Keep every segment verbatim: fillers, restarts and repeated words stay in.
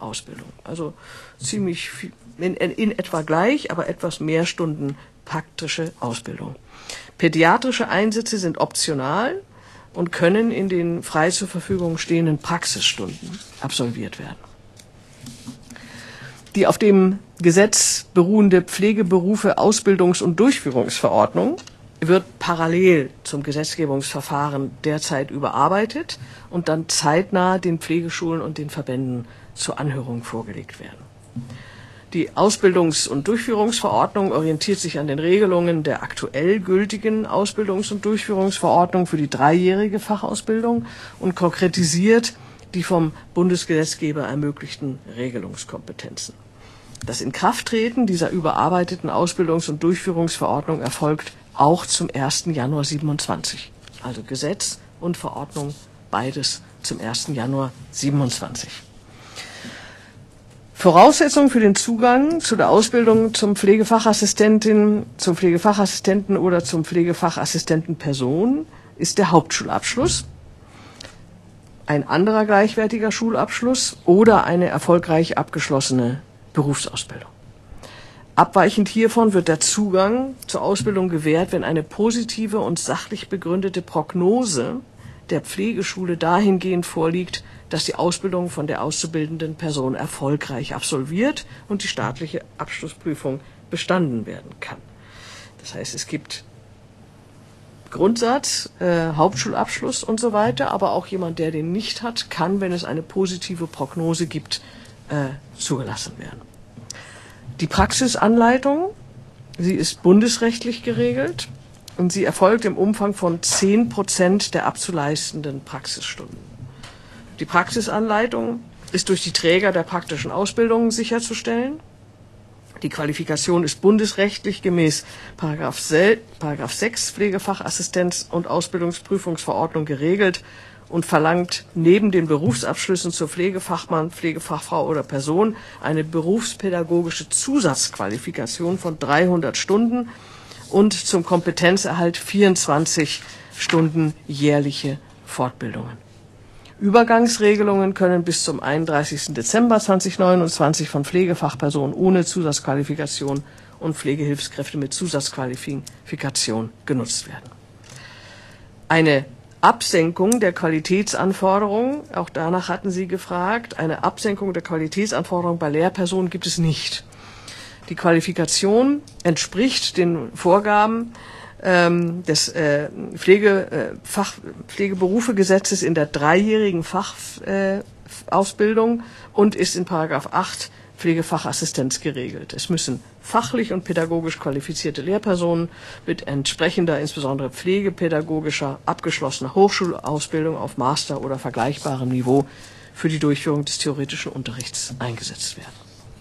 Ausbildung. Also ziemlich viel, in, in etwa gleich, aber etwas mehr Stunden praktische Ausbildung. Pädiatrische Einsätze sind optional und können in den frei zur Verfügung stehenden Praxisstunden absolviert werden. Die auf dem Gesetz beruhende Pflegeberufe Ausbildungs- und Durchführungsverordnung wird parallel zum Gesetzgebungsverfahren derzeit überarbeitet und dann zeitnah den Pflegeschulen und den Verbänden zur Anhörung vorgelegt werden. Die Ausbildungs- und Durchführungsverordnung orientiert sich an den Regelungen der aktuell gültigen Ausbildungs- und Durchführungsverordnung für die dreijährige Fachausbildung und konkretisiert die vom Bundesgesetzgeber ermöglichten Regelungskompetenzen. Das Inkrafttreten dieser überarbeiteten Ausbildungs- und Durchführungsverordnung erfolgt auch zum ersten Januar siebenundzwanzig. Also Gesetz und Verordnung, beides zum ersten Januar siebenundzwanzig. Voraussetzung für den Zugang zu der Ausbildung zum Pflegefachassistentin, zum Pflegefachassistenten oder zum Pflegefachassistentenperson ist der Hauptschulabschluss, ein anderer gleichwertiger Schulabschluss oder eine erfolgreich abgeschlossene Berufsausbildung. Abweichend hiervon wird der Zugang zur Ausbildung gewährt, wenn eine positive und sachlich begründete Prognose der Pflegeschule dahingehend vorliegt, dass die Ausbildung von der auszubildenden Person erfolgreich absolviert und die staatliche Abschlussprüfung bestanden werden kann. Das heißt, es gibt Grundsatz, äh, Hauptschulabschluss und so weiter, aber auch jemand, der den nicht hat, kann, wenn es eine positive Prognose gibt, äh, zugelassen werden. Die Praxisanleitung, sie ist bundesrechtlich geregelt und sie erfolgt im Umfang von zehn Prozent der abzuleistenden Praxisstunden. Die Praxisanleitung ist durch die Träger der praktischen Ausbildung sicherzustellen. Die Qualifikation ist bundesrechtlich gemäß Paragraph sechs Pflegefachassistenz- und Ausbildungsprüfungsverordnung geregelt und verlangt neben den Berufsabschlüssen zur Pflegefachmann, Pflegefachfrau oder Person eine berufspädagogische Zusatzqualifikation von dreihundert Stunden und zum Kompetenzerhalt vierundzwanzig Stunden jährliche Fortbildungen. Übergangsregelungen können bis zum einunddreißigsten Dezember zweitausendneunundzwanzig von Pflegefachpersonen ohne Zusatzqualifikation und Pflegehilfskräfte mit Zusatzqualifikation genutzt werden. Eine Absenkung der Qualitätsanforderungen, auch danach hatten Sie gefragt, eine Absenkung der Qualitätsanforderungen bei Lehrpersonen gibt es nicht. Die Qualifikation entspricht den Vorgaben ähm, des äh, Pflege, äh, Fach, Pflegeberufegesetzes in der dreijährigen Fachausbildung äh, und ist in Paragraph acht Pflegefachassistenz geregelt. Es müssen fachlich und pädagogisch qualifizierte Lehrpersonen mit entsprechender, insbesondere pflegepädagogischer, abgeschlossener Hochschulausbildung auf Master- oder vergleichbarem Niveau für die Durchführung des theoretischen Unterrichts eingesetzt werden.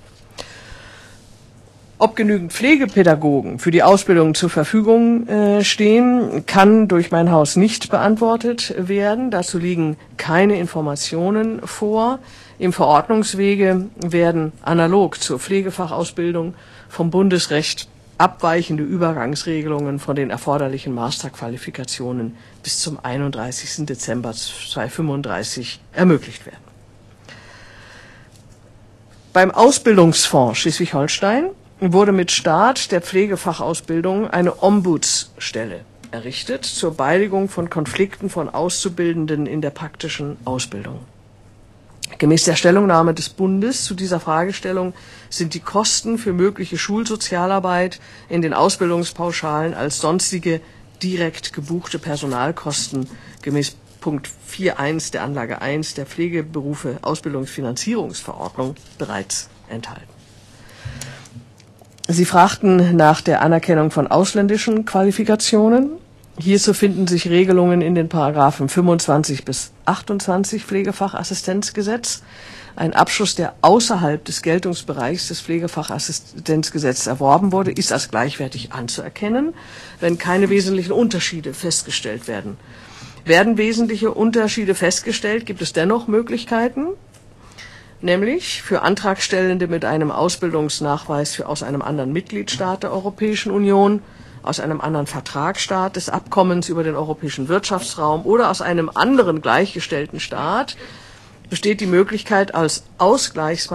Ob genügend Pflegepädagogen für die Ausbildung zur Verfügung äh, stehen, kann durch mein Haus nicht beantwortet werden. Dazu liegen keine Informationen vor. Im Verordnungswege werden analog zur Pflegefachausbildung vom Bundesrecht abweichende Übergangsregelungen von den erforderlichen Masterqualifikationen bis zum einunddreißigsten Dezember zweitausendfünfunddreißig ermöglicht werden. Beim Ausbildungsfonds Schleswig-Holstein wurde mit Start der Pflegefachausbildung eine Ombudsstelle errichtet zur Beilegung von Konflikten von Auszubildenden in der praktischen Ausbildung. Gemäß der Stellungnahme des Bundes zu dieser Fragestellung sind die Kosten für mögliche Schulsozialarbeit in den Ausbildungspauschalen als sonstige direkt gebuchte Personalkosten gemäß Punkt vier Punkt eins der Anlage eins der Pflegeberufe Ausbildungsfinanzierungsverordnung bereits enthalten. Sie fragten nach der Anerkennung von ausländischen Qualifikationen. Hierzu finden sich Regelungen in den Paragraphen fünfundzwanzig bis achtundzwanzig Pflegefachassistenzgesetz. Ein Abschluss, der außerhalb des Geltungsbereichs des Pflegefachassistenzgesetzes erworben wurde, ist als gleichwertig anzuerkennen, wenn keine wesentlichen Unterschiede festgestellt werden. Werden wesentliche Unterschiede festgestellt, gibt es dennoch Möglichkeiten, nämlich für Antragstellende mit einem Ausbildungsnachweis für aus einem anderen Mitgliedstaat der Europäischen Union, aus einem anderen Vertragsstaat des Abkommens über den Europäischen Wirtschaftsraum oder aus einem anderen gleichgestellten Staat besteht die Möglichkeit, als Ausgleichsmaßnahme